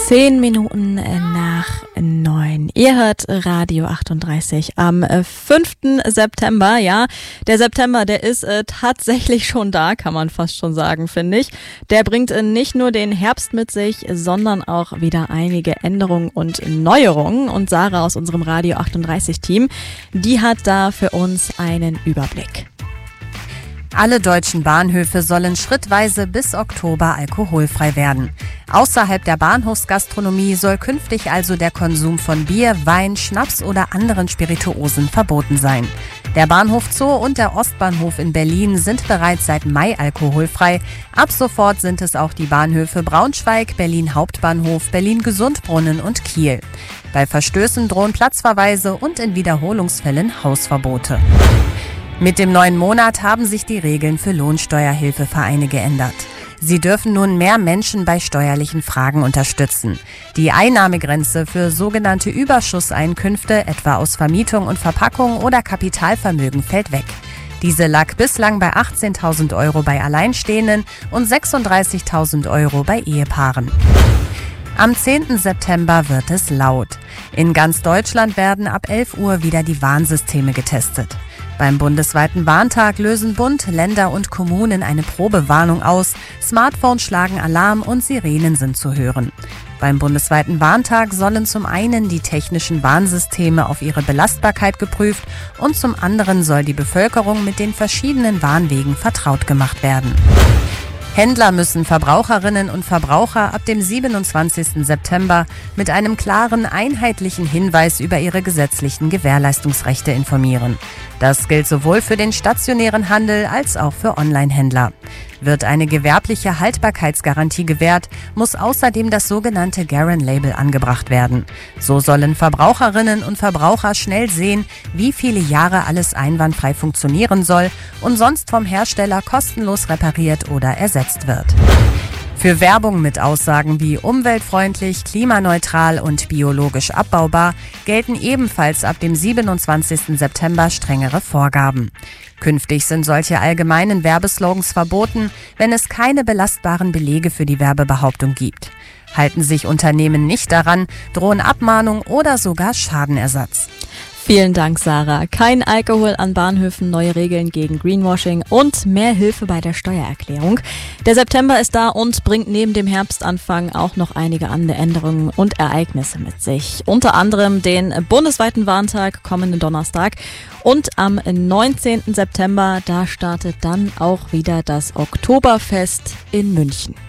10 Minuten nach 9. Ihr hört Radio 38 am 5. September. Ja, der September, der ist tatsächlich schon da, kann man fast schon sagen, finde ich. Der bringt nicht nur den Herbst mit sich, sondern auch wieder einige Änderungen und Neuerungen. Und Sarah aus unserem Radio 38 Team, die hat da für uns einen Überblick. Alle deutschen Bahnhöfe sollen schrittweise bis Oktober alkoholfrei werden. Außerhalb der Bahnhofsgastronomie soll künftig also der Konsum von Bier, Wein, Schnaps oder anderen Spirituosen verboten sein. Der Bahnhof Zoo und der Ostbahnhof in Berlin sind bereits seit Mai alkoholfrei. Ab sofort sind es auch die Bahnhöfe Braunschweig, Berlin Hauptbahnhof, Berlin Gesundbrunnen und Kiel. Bei Verstößen drohen Platzverweise und in Wiederholungsfällen Hausverbote. Mit dem neuen Monat haben sich die Regeln für Lohnsteuerhilfevereine geändert. Sie dürfen nun mehr Menschen bei steuerlichen Fragen unterstützen. Die Einnahmegrenze für sogenannte Überschusseinkünfte, etwa aus Vermietung und Verpackung oder Kapitalvermögen, fällt weg. Diese lag bislang bei 18.000 € bei Alleinstehenden und 36.000 € bei Ehepaaren. Am 10. September wird es laut. In ganz Deutschland werden ab 11 Uhr wieder die Warnsysteme getestet. Beim bundesweiten Warntag lösen Bund, Länder und Kommunen eine Probewarnung aus. Smartphones schlagen Alarm und Sirenen sind zu hören. Beim bundesweiten Warntag sollen zum einen die technischen Warnsysteme auf ihre Belastbarkeit geprüft und zum anderen soll die Bevölkerung mit den verschiedenen Warnwegen vertraut gemacht werden. Händler müssen Verbraucherinnen und Verbraucher ab dem 27. September mit einem klaren, einheitlichen Hinweis über ihre gesetzlichen Gewährleistungsrechte informieren. Das gilt sowohl für den stationären Handel als auch für Online-Händler. Wird eine gewerbliche Haltbarkeitsgarantie gewährt, muss außerdem das sogenannte Guaran-Label angebracht werden. So sollen Verbraucherinnen und Verbraucher schnell sehen, wie viele Jahre alles einwandfrei funktionieren soll und sonst vom Hersteller kostenlos repariert oder ersetzt wird. Für Werbung mit Aussagen wie umweltfreundlich, klimaneutral und biologisch abbaubar gelten ebenfalls ab dem 27. September strengere Vorgaben. Künftig sind solche allgemeinen Werbeslogans verboten, wenn es keine belastbaren Belege für die Werbebehauptung gibt. Halten sich Unternehmen nicht daran, drohen Abmahnung oder sogar Schadenersatz. Vielen Dank, Sarah. Kein Alkohol an Bahnhöfen, neue Regeln gegen Greenwashing und mehr Hilfe bei der Steuererklärung. Der September ist da und bringt neben dem Herbstanfang auch noch einige andere Änderungen und Ereignisse mit sich. Unter anderem den bundesweiten Warntag kommenden Donnerstag und am 19. September, da startet dann auch wieder das Oktoberfest in München.